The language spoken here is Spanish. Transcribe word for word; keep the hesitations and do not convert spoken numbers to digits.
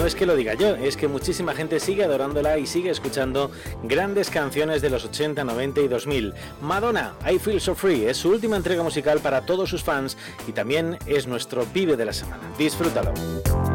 no es que lo diga yo, es que muchísima gente sigue adorándola y sigue escuchando grandes canciones de los ochenta, noventa y dos mil. Madonna, I Feel So Free, es su última entrega musical para todos sus fans y también es nuestro pibe de la semana. Disfrútalo.